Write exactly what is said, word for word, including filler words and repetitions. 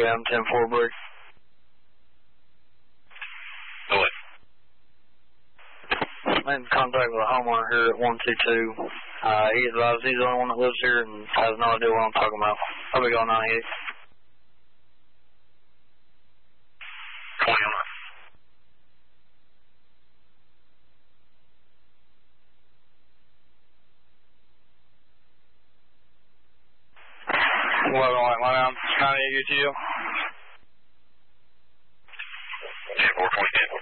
Yeah, I'm ten four break. Go ahead. I'm in contact with a homeowner here at one two two. Uh, he advised he's the only one that lives here and has no idea what I'm talking about. I'll be going ninety-eight. twenty on that. eleven light line down, ninety-eight U T U. ten four twenty-eight.